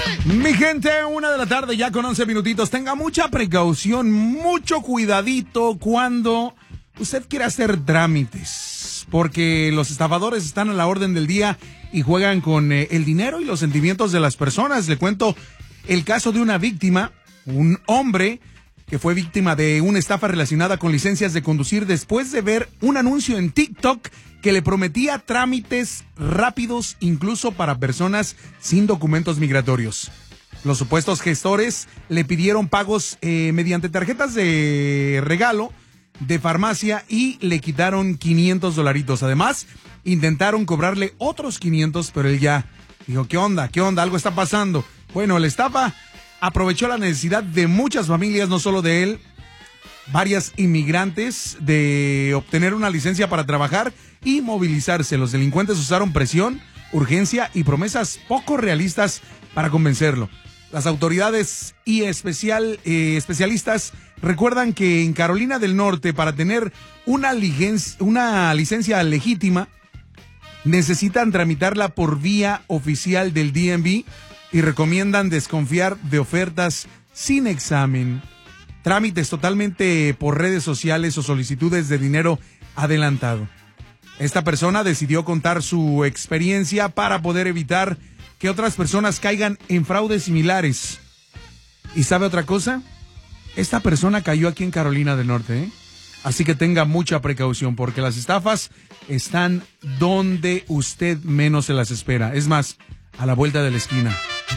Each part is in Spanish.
Mi gente, 1:00 PM, ya con 11 minutitos. Tenga mucha precaución, mucho cuidadito cuando usted quiera hacer trámites, porque los estafadores están a la orden del día y juegan con el dinero y los sentimientos de las personas. Le cuento el caso de una víctima, un hombre que fue víctima de una estafa relacionada con licencias de conducir después de ver un anuncio en TikTok que le prometía trámites rápidos incluso para personas sin documentos migratorios. Los supuestos gestores le pidieron pagos mediante tarjetas de regalo de farmacia y le quitaron $500. Además, intentaron cobrarle otros 500, pero él ya dijo, ¿qué onda? Algo está pasando. Bueno, la estafa aprovechó la necesidad de muchas familias, no solo de él, varias inmigrantes, de obtener una licencia para trabajar y movilizarse. Los delincuentes usaron presión, urgencia y promesas poco realistas para convencerlo. Las autoridades y especialistas recuerdan que en Carolina del Norte, para tener una licencia legítima, necesitan tramitarla por vía oficial del DMV y recomiendan desconfiar de ofertas sin examen, trámites totalmente por redes sociales o solicitudes de dinero adelantado. Esta persona decidió contar su experiencia para poder evitar que otras personas caigan en fraudes similares. ¿Y sabe otra cosa? Esta persona cayó aquí en Carolina del Norte, ¿eh? Así que tenga mucha precaución, porque las estafas están donde usted menos se las espera. Es más, a la vuelta de la esquina.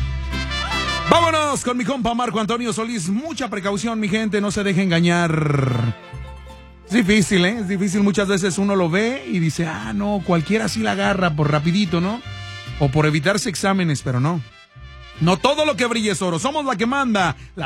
Vámonos con mi compa Marco Antonio Solís. Mucha precaución, mi gente, no se deje engañar. Es difícil, ¿eh? Es difícil. Muchas veces uno lo ve y dice, no, cualquiera sí la agarra por rapidito, ¿no? O por evitarse exámenes, pero no. No todo lo que brilla es oro. Somos la que manda.